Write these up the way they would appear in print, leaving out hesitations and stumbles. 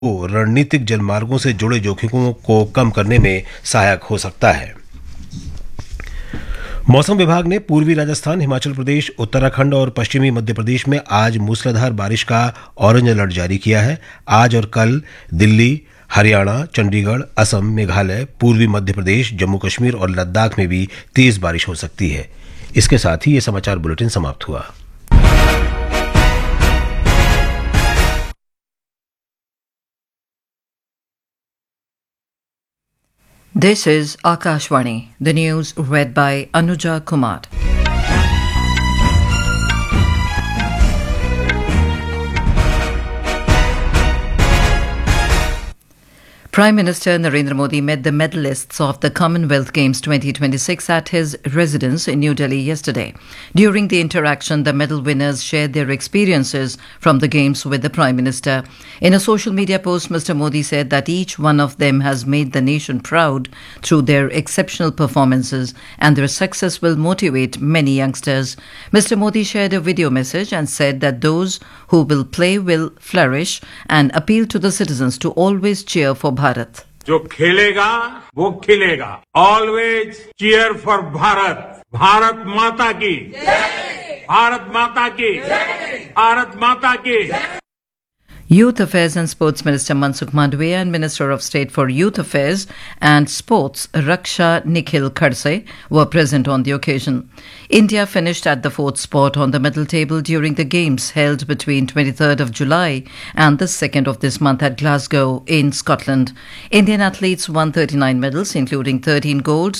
को रणनीतिक जलमार्गों से जुड़े जोखिमों को कम करने में सहायक हो सकता है। मौसम विभाग ने पूर्वी राजस्थान, हिमाचल प्रदेश, उत्तराखंड और पश्चिमी मध्य प्रदेश में आज मूसलाधार बारिश का ऑरेंज अलर्ट जारी किया है। आज और कल दिल्ली, हरियाणा, चंडीगढ़, असम, मेघालय, पूर्वी मध्य प्रदेश, जम्मू कश्मीर और लद्दाख में भी तेज बारिश हो सकती है। इसके साथ ही ये समाचार बुलेटिन समाप्त हुआ। This is Akashvani, the news read by Anuja Kumar. Prime Minister Narendra Modi met the medalists of the Commonwealth Games 2026 at his residence in New Delhi yesterday. During the interaction, the medal winners shared their experiences from the Games with the Prime Minister. In a social media post, Mr. Modi said that each one of them has made the nation proud through their exceptional performances, and their success will motivate many youngsters. Mr. Modi shared a video message and said that those who will play will flourish and appealed to the citizens to always cheer for Bharat. जो खेलेगा वो खिलेगा। Always cheer for Bharat. Bharat माता की जय। भारत माता की जय। भारत माता की जय। Youth Affairs and Sports Minister Mansukh Mandavia and Minister of State for Youth Affairs and Sports Raksha Nikhil Khadse were present on the occasion. India finished at the fourth spot on the medal table during the Games held between 23rd of July and the 2nd of this month at Glasgow in Scotland. Indian athletes won 39 medals, including 13 gold,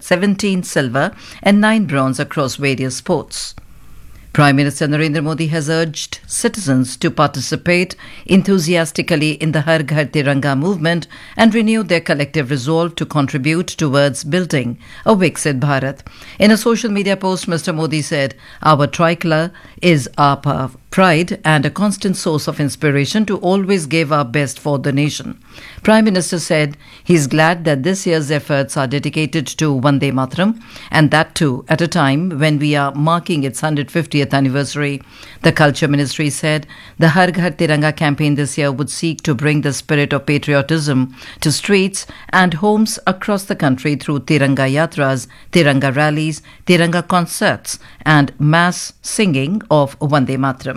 17 silver and 9 bronze across various sports. Prime Minister Narendra Modi has urged citizens to participate enthusiastically in the Har Ghar Tiranga movement and renew their collective resolve to contribute towards building a Viksit Bharat. In a social media post, Mr. Modi said, "Our tricolour is our pride and a constant source of inspiration to always give our best for the nation." Prime Minister said he is glad that this year's efforts are dedicated to Vande Mataram, and that too at a time when we are marking its 150th anniversary. The Culture Ministry said the Har Ghar Tiranga campaign this year would seek to bring the spirit of patriotism to streets and homes across the country through Tiranga Yatras, Tiranga rallies, Tiranga concerts and mass singing of Vande Mataram.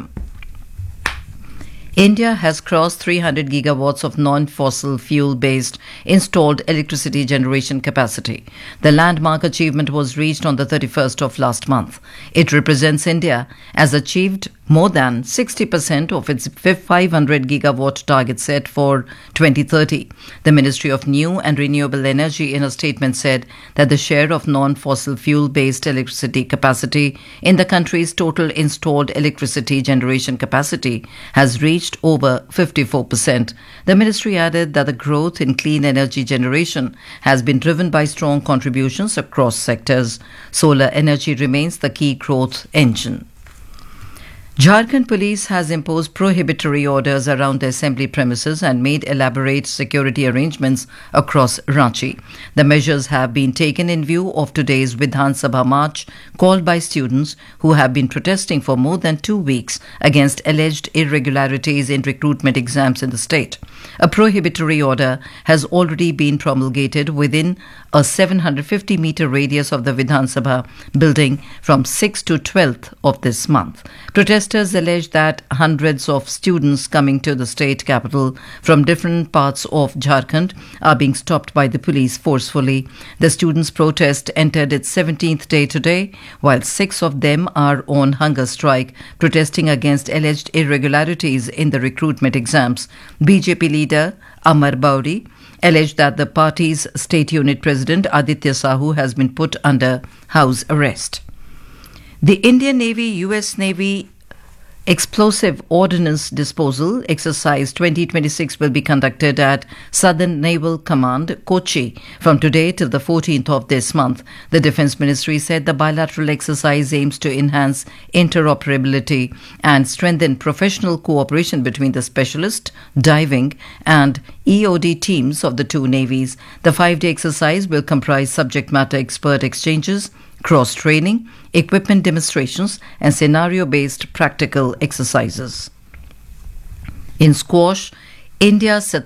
India has crossed 300 gigawatts of non-fossil fuel-based installed electricity generation capacity. The landmark achievement was reached on the 31st of last month. It represents India has achieved more than 60% of its 500 gigawatt target set for 2030. The Ministry of New and Renewable Energy in a statement said that the share of non-fossil fuel-based electricity capacity in the country's total installed electricity generation capacity has reached over 54%. The ministry added that the growth in clean energy generation has been driven by strong contributions across sectors. Solar energy remains the key growth engine. Jharkhand Police has imposed prohibitory orders around the assembly premises and made elaborate security arrangements across Ranchi. The measures have been taken in view of today's Vidhan Sabha march called by students who have been protesting for more than 2 weeks against alleged irregularities in recruitment exams in the state. A prohibitory order has already been promulgated within a 750-meter radius of the Vidhan Sabha building from 6th to 12th of this month. Protesters allege that hundreds of students coming to the state capital from different parts of Jharkhand are being stopped by the police forcefully. The students' protest entered its 17th day today, while 6 of them are on hunger strike, protesting against alleged irregularities in the recruitment exams. BJP leader Amar Bauri alleged that the party's state unit president Aditya Sahu has been put under house arrest. The Indian Navy, US Navy Explosive Ordnance Disposal Exercise 2026 will be conducted at Southern Naval Command, Kochi, from today till the 14th of this month. The Defence Ministry said the bilateral exercise aims to enhance interoperability and strengthen professional cooperation between the specialist, diving and EOD teams of the two navies. The 5-day exercise will comprise subject matter expert exchanges, cross-training, equipment demonstrations and scenario-based practical exercises. In squash, India set